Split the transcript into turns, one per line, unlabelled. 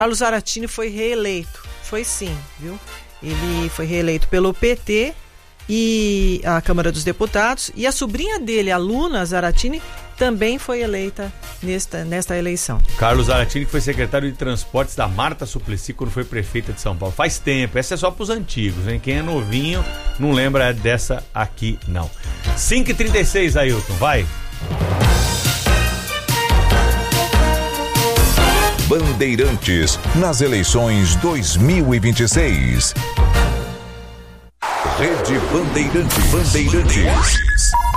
Carlos Zaratini foi reeleito. Foi sim, viu? Ele foi reeleito pelo PT e a Câmara dos Deputados, e a sobrinha dele, a Luna Zaratini, também foi eleita nesta eleição.
Carlos Zaratini, que foi secretário de Transportes da Marta Suplicy quando foi prefeita de São Paulo. Faz tempo, essa é só pros antigos, hein? Quem é novinho não lembra dessa aqui, não. 5h36, Ailton, vai.
Bandeirantes nas eleições 2026. Rede Bandeirantes.